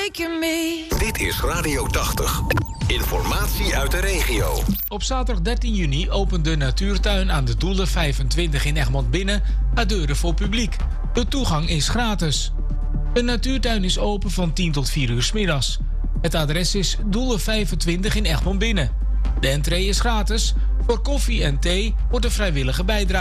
making me. Dit is Radio 80. Informatie uit de regio. Op zaterdag 13 juni opent de natuurtuin aan de Doelen 25 in Egmond Binnen haar deuren voor publiek. De toegang is gratis. De natuurtuin is open van 10 tot 4 uur 's middags. Het adres is Doelen 25 in Egmond Binnen. De entree is gratis. Voor koffie en thee wordt een vrijwillige bijdrage